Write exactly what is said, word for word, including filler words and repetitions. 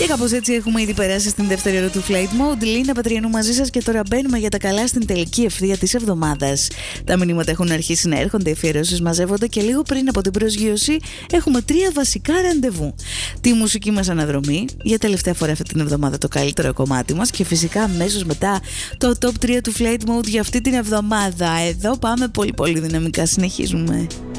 Και κάπως έτσι έχουμε ήδη περάσει στην δεύτερη ώρα του Flight Mode. Λίνα Πατριανού μαζί σας και τώρα μπαίνουμε για τα καλά στην τελική ευθεία της εβδομάδας. Τα μηνύματα έχουν αρχίσει να έρχονται, οι αφιερώσεις μαζεύονται και λίγο πριν από την προσγείωση έχουμε τρία βασικά ραντεβού. Τη μουσική μας αναδρομή, για τελευταία φορά αυτή την εβδομάδα το καλύτερο κομμάτι μας και φυσικά αμέσως μετά το top τρία του Flight Mode για αυτή την εβδομάδα. Εδώ πάμε πολύ πολύ δυναμικά, συνεχίζουμε.